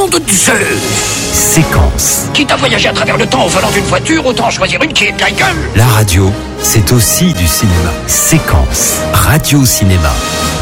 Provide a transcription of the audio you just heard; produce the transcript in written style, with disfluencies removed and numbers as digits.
de Zeus. Séquence. Quitte à voyager à travers le temps au volant d'une voiture, autant choisir une qui est de la gueule. La radio, c'est aussi du cinéma. Séquence. Radio-cinéma.